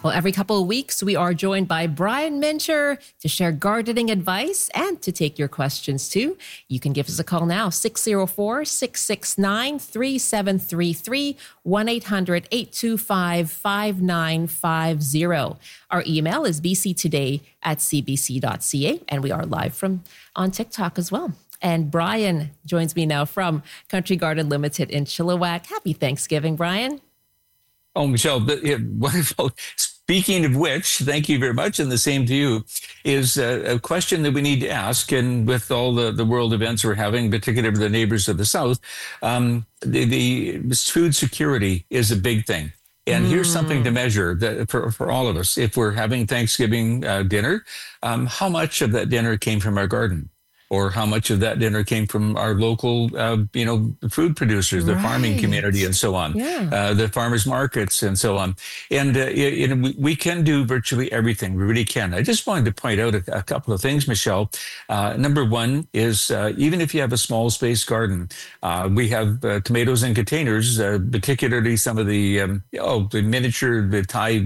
Well, every couple of weeks, we are joined by Brian Mincher to share gardening advice and to take your questions too. You can give us a call now, 604-669-3733, 1-800-825-5950. Our email is bctoday@cbc.ca, and we are live on TikTok as well. And Brian joins me now from Country Garden Limited in Chilliwack. Happy Thanksgiving, Brian. Oh, Michelle, wonderful. Speaking of which, thank you very much. And the same to you, is a question that we need to ask. And with all the world events we're having, particularly the neighbors of the South, the food security is a big thing. And here's something to measure that for all of us. If we're having Thanksgiving dinner, how much of that dinner came from our garden? Or how much of that dinner came from our local, food producers, the farming community, and so on, the farmers markets, and so on. And we can do virtually everything. We really can. I just wanted to point out a couple of things, Michelle. Number one is even if you have a small space garden, we have tomatoes in containers, particularly some of the miniature, the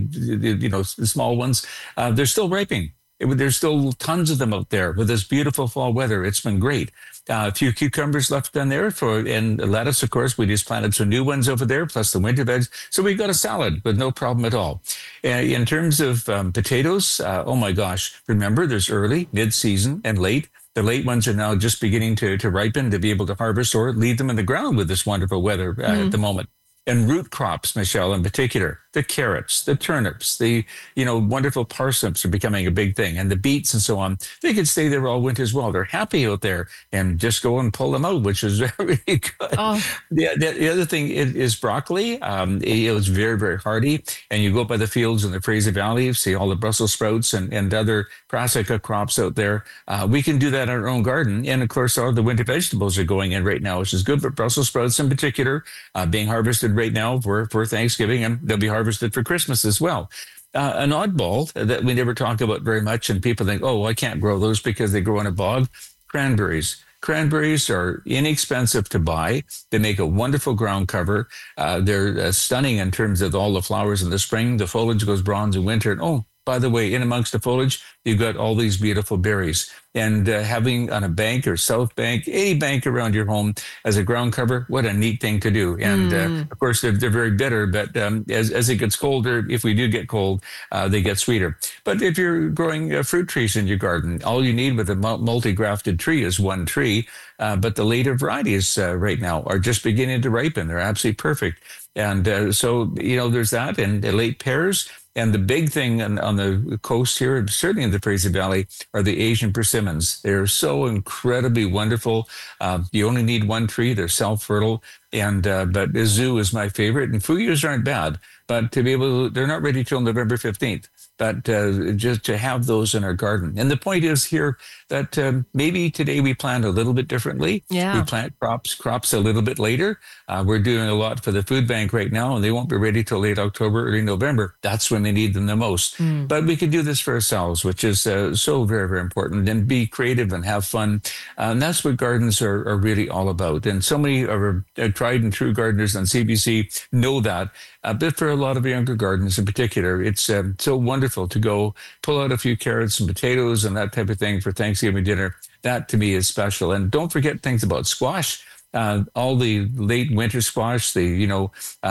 small ones. They're still ripening. There's still tons of them out there with this beautiful fall weather. It's been great. A few cucumbers left down there and lettuce, of course. We just planted some new ones over there, plus the winter veg. So we've got a salad with no problem at all. In terms of potatoes, oh my gosh, remember there's early, mid-season, and late. The late ones are now just beginning to ripen to be able to harvest or leave them in the ground with this wonderful weather at the moment. And root crops, Michelle, in particular, the carrots, the turnips, the wonderful parsnips are becoming a big thing, and the beets and so on. They can stay there all winter as well. They're happy out there, and just go and pull them out, which is very good. Oh. The other thing is broccoli. It's very, very hardy, and you go by the fields in the Fraser Valley, you see all the Brussels sprouts and other brassica crops out there. We can do that in our own garden, and of course, all the winter vegetables are going in right now, which is good. But Brussels sprouts in particular, being harvested right now for Thanksgiving, and they'll be harvested for Christmas as well. An oddball that we never talk about very much, and people think, oh, I can't grow those because they grow in a bog. Cranberries. Cranberries are inexpensive to buy. They make a wonderful ground cover. They're stunning in terms of all the flowers in the spring. The foliage goes bronze in winter. And oh, by the way, in amongst the foliage, you've got all these beautiful berries. And having on a bank or south bank, any bank around your home as a ground cover, what a neat thing to do. And of course, they're very bitter, but as it gets colder, if we do get cold, they get sweeter. But if you're growing fruit trees in your garden, all you need with a multi-grafted tree is one tree. But the later varieties right now are just beginning to ripen. They're absolutely perfect. And so, there's that, and late pears. And the big thing on the coast here, certainly in the Fraser Valley, are the Asian persimmons. They're so incredibly wonderful. You only need one tree. They're self-fertile. But Izu is my favorite. And fuyus aren't bad, but they're not ready till November 15th. But just to have those in our garden. And the point is here that maybe today we plant a little bit differently. Yeah. We plant crops a little bit later. We're doing a lot for the food bank right now, and they won't be ready till late October, early November. That's when they need them the most. But we can do this for ourselves, which is so very, very important. And be creative and have fun. And that's what gardens are really all about. And so many of our tried and true gardeners on CBC know that. But for a lot of younger gardeners in particular, it's so wonderful to go pull out a few carrots and potatoes and that type of thing for Thanksgiving dinner. That to me is special. And don't forget things about squash. All the late winter squash, the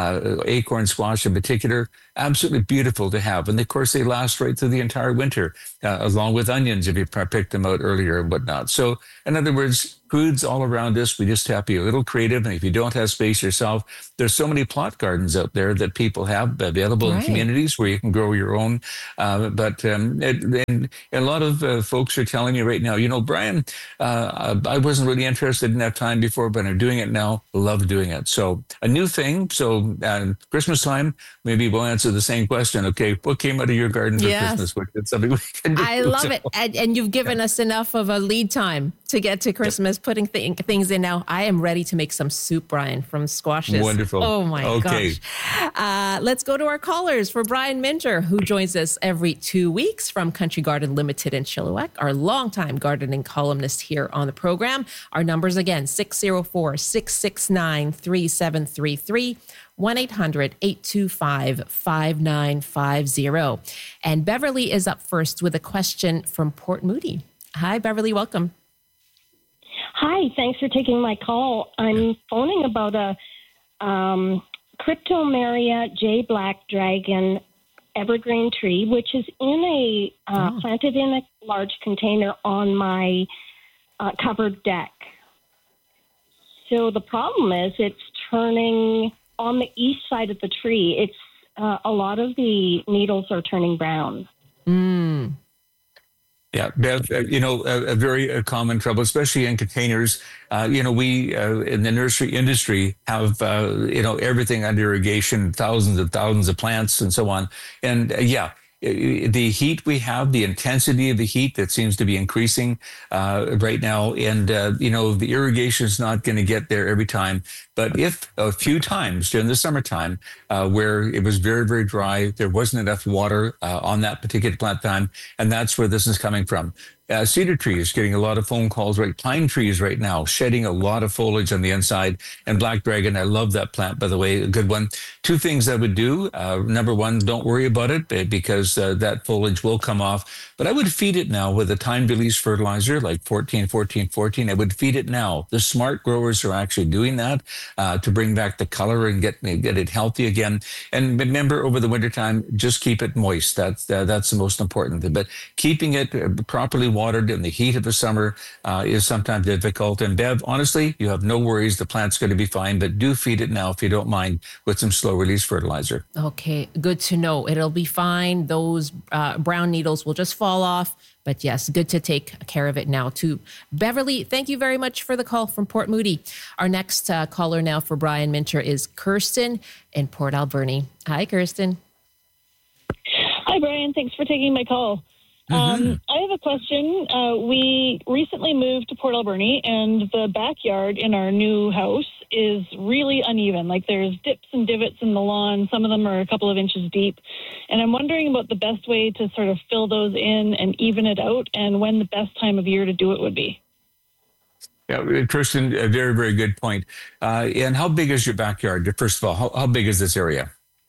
acorn squash in particular, absolutely beautiful to have. And of course, they last right through the entire winter, along with onions if you picked them out earlier and whatnot. So in other words, foods all around us. We just have to be a little creative. And if you don't have space yourself, there's so many plot gardens out there that people have available in communities where you can grow your own. But a lot of folks are telling me right now, Brian, I wasn't really interested in that time before, but I'm doing it now. Love doing it. So a new thing. So Christmas time, maybe we'll answer the same question. Okay, what came out of your garden for Christmas? Which is something we can do. I love it. And you've given us enough of a lead time to get to Christmas, putting things in now. I am ready to make some soup, Brian, from squashes. Wonderful. Oh, my gosh. Let's go to our callers for Brian Mincher, who joins us every 2 weeks from Country Garden Limited in Chilliwack, our longtime gardening columnist here on the program. Our numbers again, 604-669-3733, 1-800-825-5950. And Beverly is up first with a question from Port Moody. Hi, Beverly. Welcome. Hi. Thanks for taking my call. I'm phoning about a Cryptomeria J Black Dragon evergreen tree, which is planted in a large container on my covered deck. So the problem is it's turning on the east side of the tree. It's a lot of the needles are turning brown. Yeah, Bev, a very common trouble, especially in containers. We in the nursery industry have, everything under irrigation, thousands of plants and so on. And the heat we have, the intensity of the heat that seems to be increasing right now. And, the irrigation is not going to get there every time. But if a few times during the summertime where it was very, very dry, there wasn't enough water on that particular plant time, and that's where this is coming from. Cedar trees getting a lot of phone calls, right? Pine trees right now shedding a lot of foliage on the inside. And Black Dragon, I love that plant, by the way, a good one. Two things I would do. Number one, don't worry about it because that foliage will come off. But I would feed it now with a time-release fertilizer like 14-14-14. I would feed it now. The smart growers are actually doing that to bring back the color and get it healthy again. And remember, over the wintertime, just keep it moist. That's the most important thing. But keeping it properly watered in the heat of the summer is sometimes difficult. And Bev, honestly, you have no worries. The plant's going to be fine, but do feed it now if you don't mind with some slow release fertilizer. Okay, good to know. It'll be fine. Those brown needles will just fall off. But yes, good to take care of it now too. Beverly, thank you very much for the call from Port Moody. Our next caller now for Brian Minter is Kirsten in Port Alberni. Hi, Kirsten. Hi, Brian. Thanks for taking my call. I have a question. We recently moved to Port Alberni, and the backyard in our new house is really uneven. Like there's dips and divots in the lawn. Some of them are a couple of inches deep. And I'm wondering about the best way to sort of fill those in and even it out, and when the best time of year to do it would be. Yeah, Kirsten, a very, very good point. And how big is your backyard? First of all, how big is this area?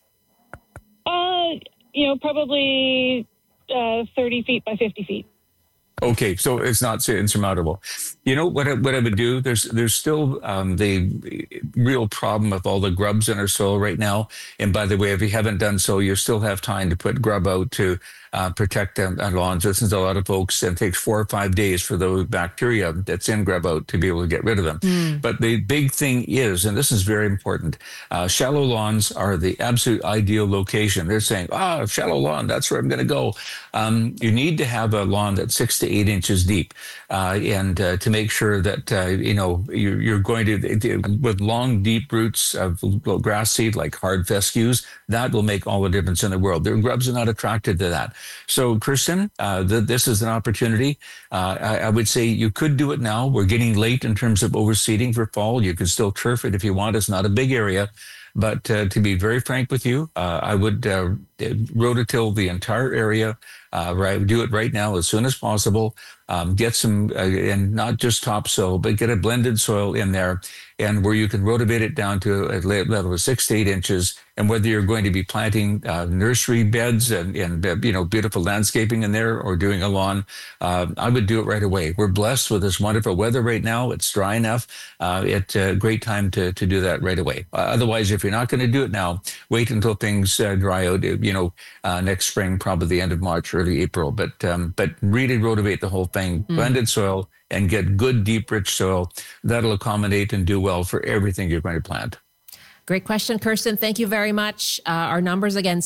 Probably 30 feet by 50 feet. Okay, so it's not insurmountable. You know what I would do? There's still the real problem of all the grubs in our soil right now. And by the way, if you haven't done so, you still have time to put grub out to protect them on lawns. Listen to a lot of folks, and it takes 4 or 5 days for those bacteria that's in grub out to be able to get rid of them. But the big thing is, and this is very important, shallow lawns are the absolute ideal location. They're saying, shallow lawn, that's where I'm going to go. You need to have a lawn that's 6 to 8 inches deep, and to make sure that you're going to with long, deep roots of grass seed like hard fescues. That will make all the difference in the world. The grubs are not attracted to that. So, Kirsten, this is an opportunity. I would say you could do it now. We're getting late in terms of overseeding for fall. You can still turf it if you want. It's not a big area. But to be very frank with you, I would rototill the entire area. Do it right now as soon as possible. Get some, and not just topsoil, but get a blended soil in there, and where you can rotivate it down to a level of 6 to 8 inches. And whether you're going to be planting nursery beds and beautiful landscaping in there, or doing a lawn, I would do it right away. We're blessed with this wonderful weather right now. It's dry enough. It's a great time to do that right away. Otherwise, if you're not going to do it now, wait until things dry out. Next spring, probably the end of March, early April. But really rotivate the whole thing, blended soil, and get good, deep, rich soil. That'll accommodate and do well for everything you're going to plant. Great question, Kirsten. Thank you very much. Our numbers again,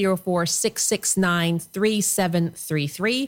604-669-3733,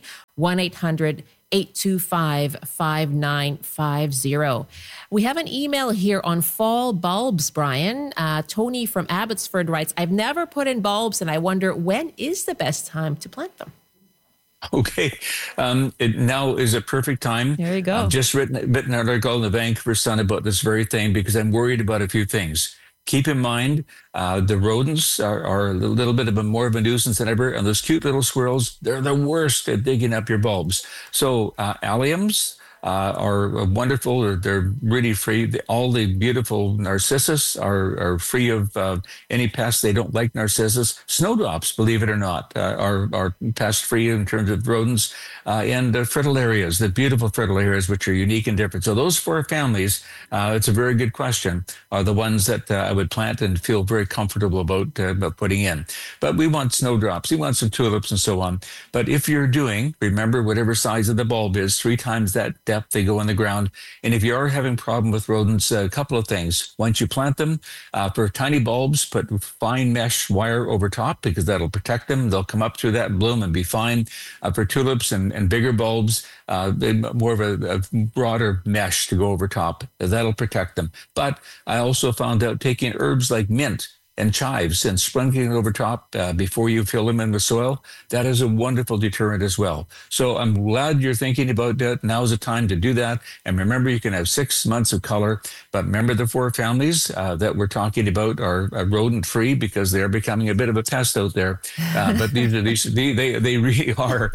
1-800-825-5950. We have an email here on fall bulbs, Brian. Tony from Abbotsford writes, I've never put in bulbs, and I wonder when is the best time to plant them? Okay. Now is a perfect time. There you go. I've just written an article in the Vancouver Sun about this very thing because I'm worried about a few things. Keep in mind, the rodents are a little bit more of a nuisance than ever. And those cute little squirrels, they're the worst at digging up your bulbs. So alliums, are wonderful. They're really free. All the beautiful narcissus are free of any pests. They don't like narcissus. Snowdrops, believe it or not, are pest free in terms of rodents, and fritillarias, the beautiful fritillarias, which are unique and different. So those 4 families, it's a very good question, are the ones that I would plant and feel very comfortable about putting in. But we want snowdrops, we want some tulips and so on. But if you're doing, remember, whatever size of the bulb is, 3 times that depth they go in the ground. And if you are having problem with rodents, a couple of things. Once you plant them, for tiny bulbs, put fine mesh wire over top, because that'll protect them. They'll come up through that bloom and be fine. For tulips and bigger bulbs, more of a broader mesh to go over top. That'll protect them. But I also found out taking herbs like mint and chives and sprinkling it over top before you fill them in with soil, that is a wonderful deterrent as well. So I'm glad you're thinking about that. Now's the time to do that. And remember, you can have 6 months of color, but remember the 4 families that we're talking about are rodent free, because they're becoming a bit of a pest out there. But they really are.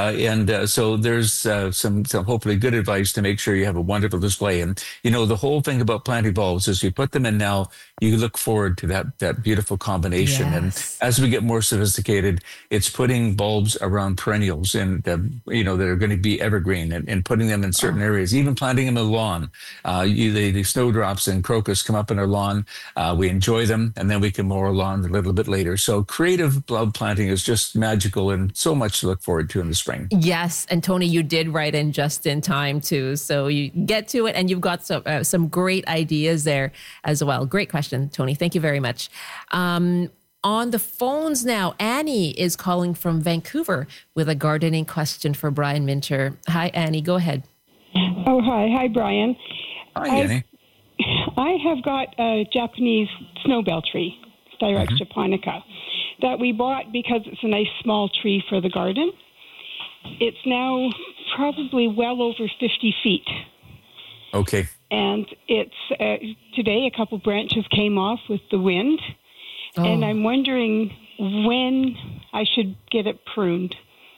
So there's some hopefully good advice to make sure you have a wonderful display. And, the whole thing about planting bulbs is you put them in now, you look forward to that beautiful combination. Yes. And as we get more sophisticated, it's putting bulbs around perennials and, that are going to be evergreen, and putting them in certain areas, even planting them in the lawn. The snowdrops and crocus come up in our lawn. We enjoy them, and then we can mow our lawn a little bit later. So creative bulb planting is just magical, and so much to look forward to in the spring. Yes. And Tony, you did write in just in time too. So you get to it, and you've got some great ideas there as well. Great question, Tony. Thank you very much. On the phones now, Annie is calling from Vancouver with a gardening question for Brian Minter. Hi, Annie. Go ahead. Oh, hi. Hi, Brian. Hi, Annie. I have got a Japanese snowbell tree, Styrax japonica, that we bought because it's a nice small tree for the garden. It's now probably well over 50 feet. Okay. And it's today a couple branches came off with the wind. Oh. And I'm wondering when I should get it pruned.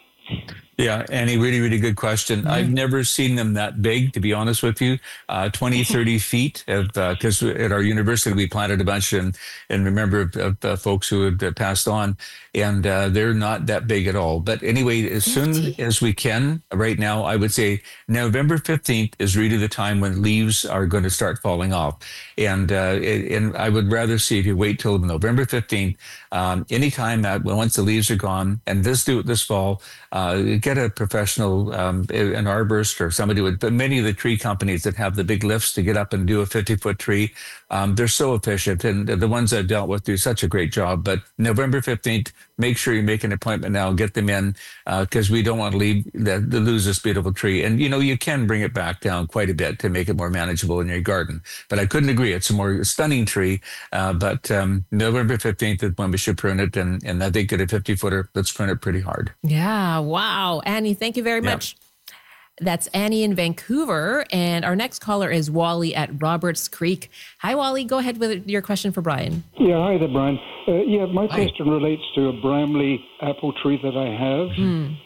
Yeah, Annie, really, really good question. Mm-hmm. I've never seen them that big, to be honest with you, 20, 30 feet. Because at our university, we planted a bunch and remember of folks who had passed on, and they're not that big at all. But anyway, as soon as we can, right now, I would say November 15th is really the time when leaves are going to start falling off. And I would rather see if you wait till November 15th, anytime once the leaves are gone, and do it this fall, get a professional, an arborist or somebody but many of the tree companies that have the big lifts to get up and do a 50-foot tree, they're so efficient. And the ones I've dealt with do such a great job. But November 15th, make sure you make an appointment now, get them in, because we don't want to lose this beautiful tree. And, you can bring it back down quite a bit to make it more manageable in your garden. But I couldn't agree. It's a more stunning tree. But November 15th is when we should prune it. And I think at a 50-footer, let's prune it pretty hard. Yeah. Wow. Annie, thank you very much. That's Annie in Vancouver. And our next caller is Wally at Roberts Creek. Hi, Wally. Go ahead with your question for Brian. Yeah, hi there, Brian. My question relates to a Bramley apple tree that I have.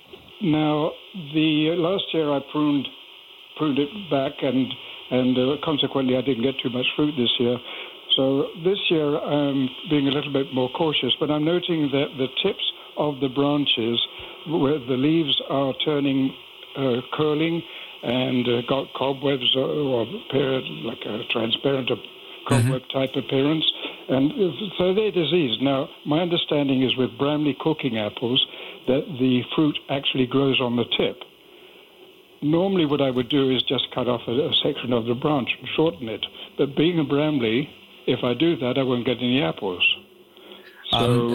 Now, the last year I pruned it back, and consequently I didn't get too much fruit this year. So this year I'm being a little bit more cautious, but I'm noting that the tips of the branches, where the leaves are turning curling and got cobwebs or appear like a transparent cobweb type appearance, and so they're diseased. Now, my understanding is with Bramley cooking apples that the fruit actually grows on the tip. Normally what I would do is just cut off a section of the branch and shorten it, but being a Bramley, if I do that, I won't get any apples. So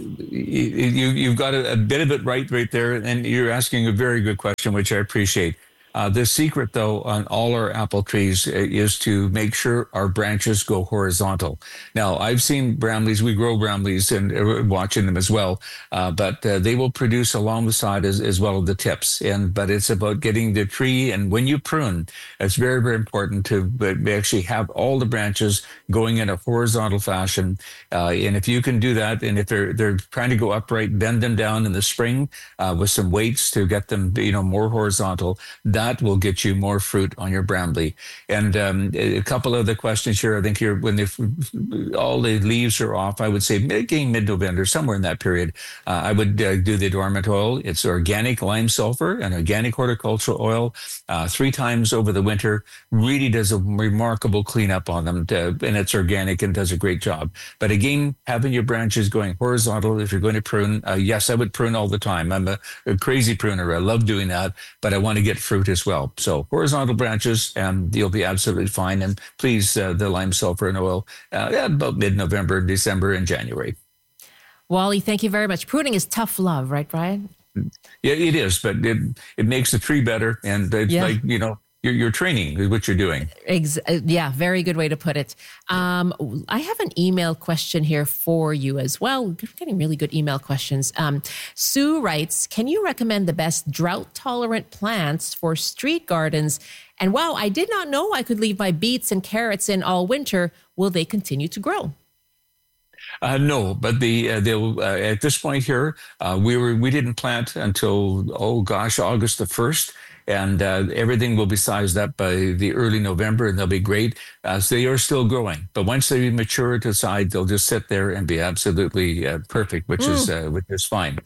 you've got a bit of it right there, and you're asking a very good question, which I appreciate. The secret, though, on all our apple trees is to make sure our branches go horizontal. Now, I've seen Bramleys. We grow Bramleys and watching them as well, but they will produce along the side as well as the tips. But it's about getting the tree, and when you prune, it's very, very important to actually have all the branches going in a horizontal fashion. And if you can do that, and if they're trying to go upright, bend them down in the spring with some weights to get them, more horizontal. That that will get you more fruit on your Bramley. And a couple of the questions here, I think here, when all the leaves are off, I would say mid-November, somewhere in that period, I would do the dormant oil. It's organic lime sulfur and organic horticultural oil 3 times over the winter. Really does a remarkable cleanup on them, and it's organic and does a great job. But again, having your branches going horizontal, if you're going to prune, yes, I would prune all the time. I'm a crazy pruner. I love doing that, but I want to get fruit as well. So horizontal branches, and you'll be absolutely fine. And please, the lime sulfur and oil, about mid-November, December, and January. Wally, thank you very much. Pruning is tough love, right, Brian? Yeah, it is, but it makes the tree better. And it's like, you're training is what you're doing. Yeah, very good way to put it. I have an email question here for you as well. We're getting really good email questions. Sue writes, can you recommend the best drought-tolerant plants for street gardens? And wow, I did not know I could leave my beets and carrots in all winter. Will they continue to grow? No, but they'll at this point here, we didn't plant until August the 1st. And everything will be sized up by the early November, and they'll be great. So they are still growing, but once they mature to side, they'll just sit there and be absolutely perfect, which is fine.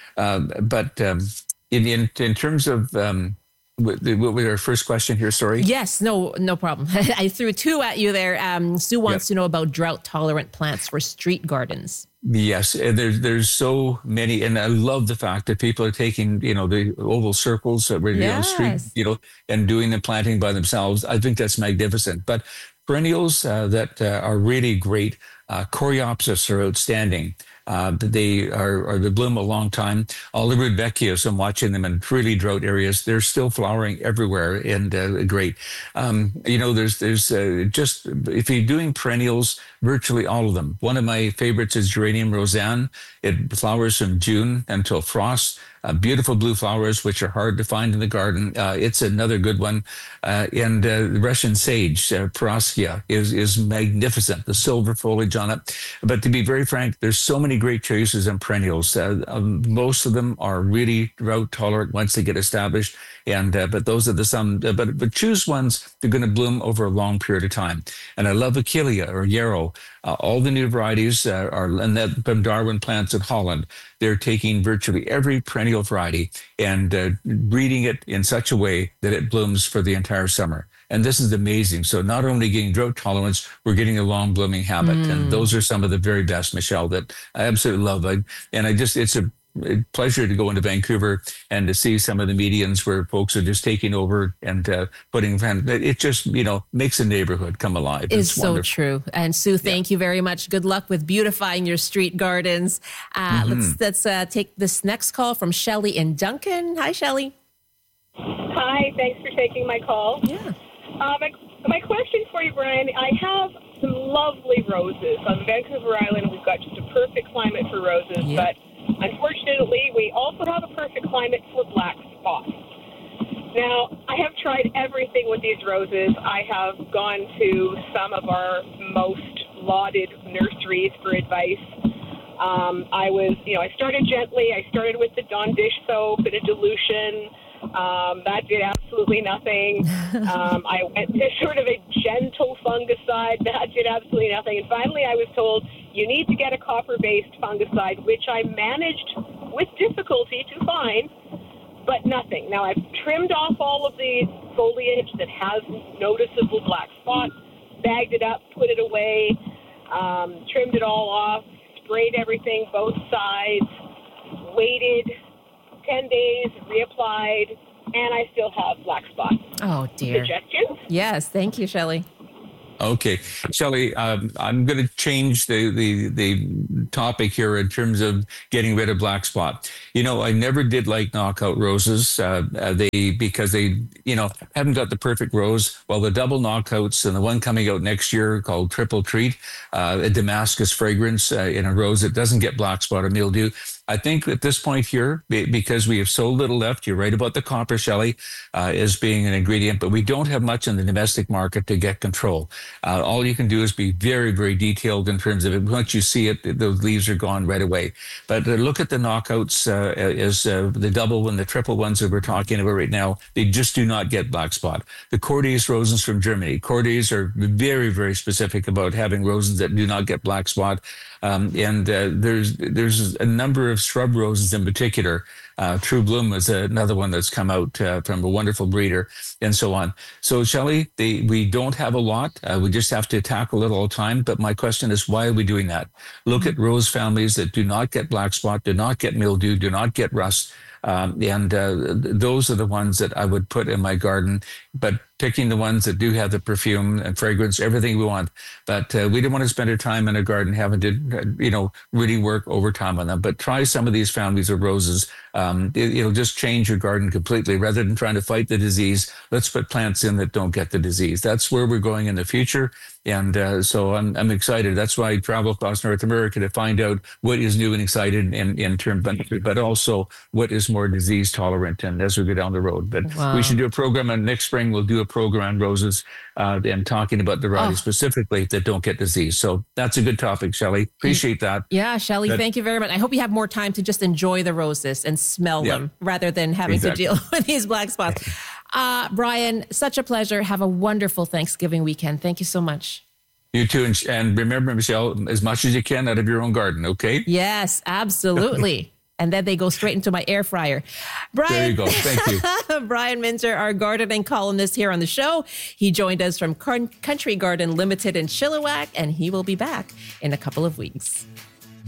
But in terms of what was our first question here? Sorry. Yes, no problem. I threw 2 at you there. Sue wants to know about drought-tolerant plants for street gardens. Yes, and there's so many, and I love the fact that people are taking the oval circles that were on the street, and doing the planting by themselves. I think that's magnificent. But perennials that are really great, Coreopsis are outstanding. They bloom a long time. All the Rudbeckias, I'm watching them in really drought areas. They're still flowering everywhere and great. There's just, if you're doing perennials, virtually all of them. One of my favorites is Geranium Roseanne. It flowers from June until frost. Beautiful blue flowers, which are hard to find in the garden. It's another good one. And Russian sage, Paraskia, is magnificent, the silver foliage on it. But to be very frank, there's so many great choices in perennials. Most of them are really drought tolerant once they get established. And but those are but choose ones that are going to bloom over a long period of time. And I love Achillea or yarrow. All the new varieties and that from Darwin Plants in Holland. They're taking virtually every perennial variety and breeding it in such a way that it blooms for the entire summer. And this is amazing. So not only getting drought tolerance, we're getting a long blooming habit. And those are some of the very best, Michelle, that I absolutely love. It's a pleasure to go into Vancouver and to see some of the medians where folks are just taking over and it just makes the neighborhood come alive. It's so true. And Sue, thank you very much. Good luck with beautifying your street gardens. Let's take this next call from Shelley in Duncan. Hi, Shelley. Hi, thanks for taking my call. Yeah. My question for you, Brian, I have some lovely roses on Vancouver Island. We've got just a perfect climate for roses, but unfortunately, we also have a perfect climate for black spots. Now, I have tried everything with these roses. I have gone to some of our most lauded nurseries for advice. I started gently. I started with the Dawn dish soap and a dilution. That did absolutely nothing. I went to sort of a gentle fungicide. That did absolutely nothing. And finally, I was told, you need to get a copper-based fungicide, which I managed with difficulty to find, but nothing. Now, I've trimmed off all of the foliage that has noticeable black spots, bagged it up, put it away, trimmed it all off, sprayed everything, both sides, waited 10 days, reapplied, and I still have black spots. Oh, dear. Suggestions? Yes, thank you, Shelley. Okay, Shelley, I'm going to change the topic here in terms of getting rid of black spot. I never did like knockout roses because they haven't got the perfect rose. Well, the double knockouts and the one coming out next year called Triple Treat, a Damascus fragrance in a rose that doesn't get black spot or mildew. I think at this point here, because we have so little left, you're right about the copper, Shelley, as being an ingredient, but we don't have much in the domestic market to get control. All you can do is be very, very detailed in terms of it. Once you see it, those leaves are gone right away. But look at the knockouts as the double and the triple ones that we're talking about right now. They just do not get black spot. The Cordes roses from Germany. Cordes are very, very specific about having roses that do not get black spot. There's a number of shrub roses in particular. True Bloom is another one that's come out from a wonderful breeder, and so on. So, Shelley, we don't have a lot. We just have to tackle it all the time. But my question is, why are we doing that? Look at rose families that do not get black spot, do not get mildew, do not get rust. Those are the ones that I would put in my garden, but picking the ones that do have the perfume and fragrance, everything we want. But we don't want to spend our time in a garden having to, really work overtime on them. But try some of these families of roses. It'll just change your garden completely. Rather than trying to fight the disease, let's put plants in that don't get the disease. That's where we're going in the future. And so I'm excited. That's why I travel across North America to find out what is new and exciting in terms of, but also what is more disease tolerant, and as we go down the road. But we should do a program, and next spring we'll do a program on roses and talking about the varieties specifically that don't get disease. So that's a good topic, Shelley. Appreciate that. Yeah, Shelley, thank you very much. I hope you have more time to just enjoy the roses and smell them rather than having to deal with these black spots. Brian, such a pleasure. Have a wonderful Thanksgiving weekend. Thank you so much. You too. And remember, Michelle, as much as you can out of your own garden, okay? Yes, absolutely. And then they go straight into my air fryer. Brian, there you go. Thank you. Brian Minter, our gardening columnist here on the show. He joined us from Country Garden Limited in Chilliwack, and he will be back in a couple of weeks.